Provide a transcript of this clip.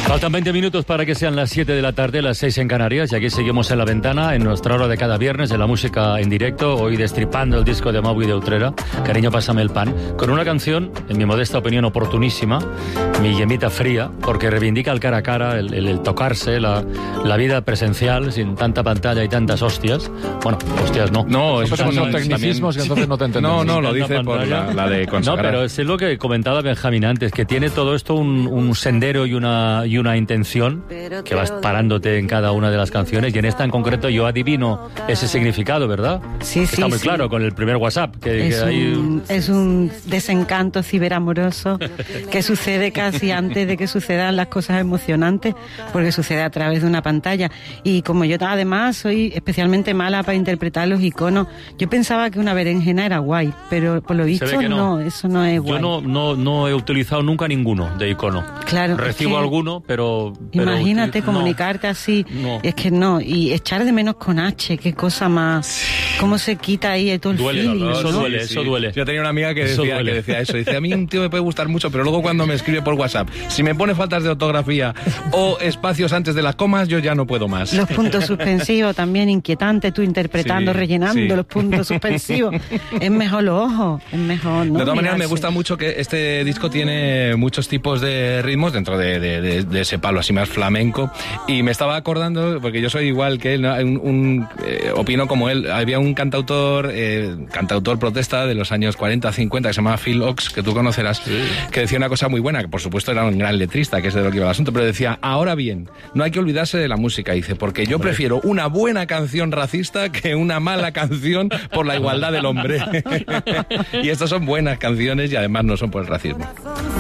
Faltan 20 minutos para que sean las 7 de la tarde, las 6 en Canarias, y aquí seguimos en La Ventana, en nuestra hora de cada viernes de la música en directo, hoy destripando el disco de Maui de Utrera, Cariño, pásame el pan, con una canción, en mi modesta opinión, oportunísima, Mi Yemita Fría, porque reivindica el cara a cara, el tocarse, la vida presencial, sin tanta pantalla y tantas hostias. Bueno, hostias no. No, eso son tecnicismos que entonces no te entendemos. No, lo dice por la de consagrar. No, pero es lo que comentaba Benjamín antes, que tiene todo esto un sendero y una intención que vas parándote en cada una de las canciones, y en esta en concreto yo adivino ese significado, ¿verdad? Sí, sí. Está muy claro con el primer WhatsApp. Es un desencanto ciberamoroso que sucede casi antes de que sucedan las cosas emocionantes, porque sucede a través de una pantalla. Y como yo además soy especialmente mala para interpretar los iconos, yo pensaba que una berenjena era guay, pero por lo visto no, eso no es guay. Yo no he utilizado nunca ninguno de icono. Claro. Recibo alguno, pero imagínate comunicarte así, no. Es que no, y echar de menos con H, qué cosa más, cómo se quita ahí todo el feeling, ¿no? Eso duele. Yo tenía una amiga que decía eso, dice, a mí un tío me puede gustar mucho, pero luego cuando me escribe por WhatsApp, si me pone faltas de ortografía o espacios antes de las comas, yo ya no puedo más. Los puntos suspensivos también inquietante, tú interpretando, rellenando los puntos suspensivos. Es mejor los ojos, es mejor, ¿no? De todas maneras, Mirarse. me gusta mucho que este disco tiene muchos tipos de ritmos dentro de ese palo así más flamenco, y me estaba acordando, porque yo soy igual que él, ¿no? Opino como él. Había un cantautor protesta de los años 40, 50, que se llamaba Phil Ochs, que tú conocerás, que decía una cosa muy buena, que por supuesto era un gran letrista, que es de lo que iba el asunto, pero decía, ahora bien, no hay que olvidarse de la música, dice, porque yo prefiero una buena canción racista que una mala canción por la igualdad del hombre. Y estas son buenas canciones y además no son por el racismo.